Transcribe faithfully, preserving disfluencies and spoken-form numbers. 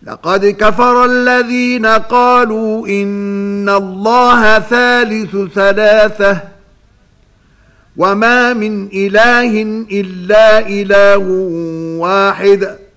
لقد كفر الذين قالوا إن الله ثالث ثلاثة وما من إله إلا إله واحد